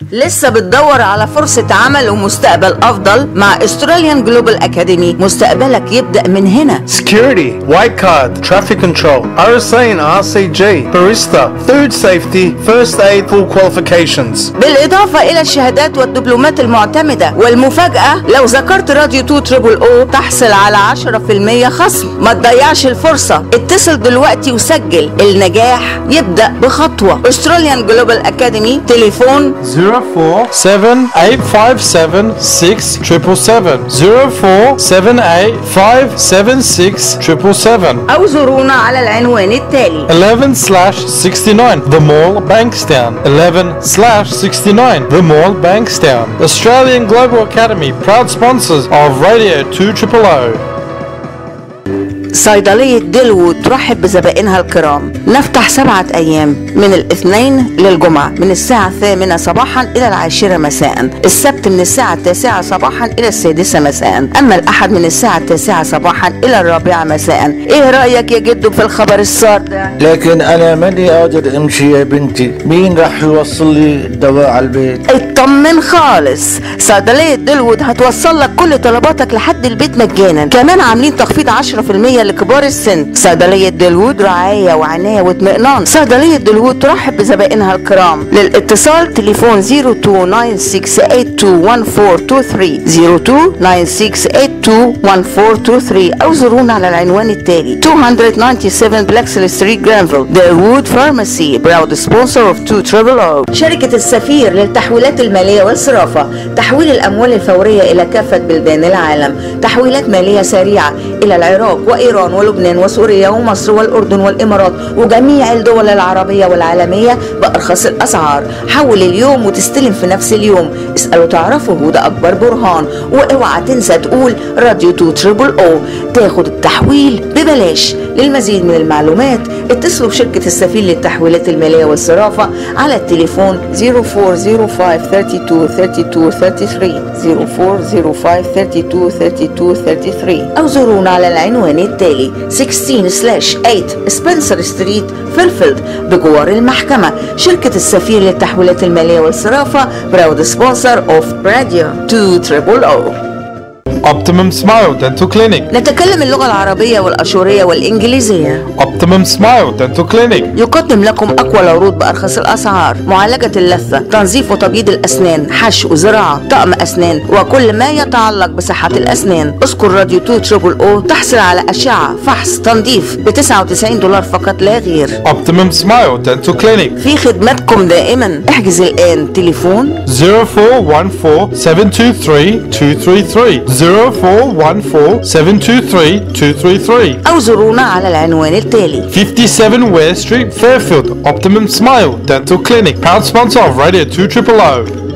لسه بتدور على فرصة عمل ومستقبل أفضل؟ مع Australian Global Academy مستقبلك يبدأ من هنا. Security, white card, traffic control, RSA and RCG, barista, food safety, first aid, full qualifications. بالإضافة إلى الشهادات والدبلومات المعتمدة. والمفاجأة لو ذكرت راديو 2 تحصل على 10% خصم. ما تضيعش الفرصة، اتصل دلوقتي وسجل. النجاح يبدأ بخطوة. Australian Global Academy تليفون 0478576777 0478576777 أو زورونا على العنوان التالي 11/69 The Mall, Bankstown. 11/69 The Mall, Bankstown. Australian Global Academy, proud sponsors of Radio 2 صيدلية ديلوود ترحب بزبائنها الكرام. نفتح 7 أيام من الاثنين للجمعة من الساعة 8 صباحا إلى 10 مساء، السبت من الساعة 9 صباحا إلى 6 مساء، أما الأحد من الساعة 9 صباحا إلى 4 مساء. إيه رأيك يا جدو في الخبر السار ده؟ لكن أنا ماني قادر أمشي يا بنتي، مين راح يوصل لي الدواء على البيت؟ اطمن خالص، صيدلية ديلوود هتوصل لك كل طلباتك لحد البيت مجانا. كمان عاملين تخفيض 10% لكبار السن. صيدلية ديلوود رعاية وعناية واطمئنان. صيدلية ديلوود ترحب بزبائنها الكرام. للاتصال تليفون 0296821423 0296821423 أو زورونا على العنوان التالي 297 بلاكسل ستريت جرانفيل. ديلوود فارماسي براود سبونسر اوف 2 شركة السفير للتحويلات المالية والصرافة، تحويل الأموال الفورية إلى كافة بلدان العالم، تحويلات مالية سريعة إلى العراق وإيران ولبنان وسوريا ومصر والأردن والإمارات وجميع الدول العربية والعالمية بأرخص الأسعار. حول اليوم وتستلم في نفس اليوم. اسألوا تعرفوا، وده أكبر برهان. واوعى تنسى تقول راديو 2 تاخد التحويل ببلاش. للمزيد من المعلومات اتصلوا بشركة السفير للتحويلات المالية والصرافة على التليفون 0405323233 0405323233 أو زورونا على العنوان التالي 16/8 سبنسر ستريت فيلفيلد بجوار المحكمة. شركة السفير للتحويلات المالية والصرافة براود سبونسر اوف راديو 2 Optimum Smile Dental Clinic. نتكلم اللغة العربية والأشورية والإنجليزية. Optimum Smile Dental Clinic يقدم لكم أقوى العروض بأرخص الأسعار. معالجة اللثة، تنظيف وتبييض الأسنان، حشو، زراعة، طقم أسنان وكل ما يتعلق بصحة الأسنان. اذكر راديو 2 تحصل على أشعة، فحص، تنظيف ب$99 فقط لا غير. Optimum Smile Dental Clinic في خدمتكم دائما. احجز الآن تليفون 0414723233 0414723233 أو زورونا على العنوان التالي 57 Ware Street, Fairfield. Optimum Smile Dental Clinic, proud sponsor of Radio 2 000.